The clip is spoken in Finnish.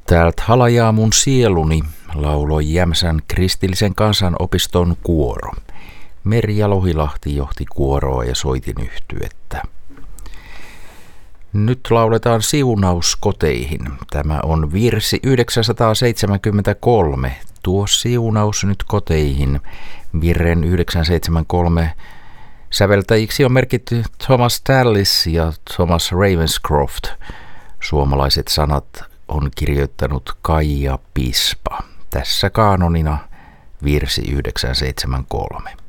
Täältä halajaa mun sieluni, lauloi Jämsän kristillisen kansanopiston kuoro. Merja Lohilahti johti kuoroa ja soitinyhtyettä. Nyt lauletaan siunaus koteihin. Tämä on virsi 973. Tuo siunaus nyt koteihin. Virren 973 säveltäjiksi on merkitty Thomas Tallis ja Thomas Ravenscroft. Suomalaiset sanat on kirjoittanut Kaija Pispa. Tässä kaanonina virsi 973.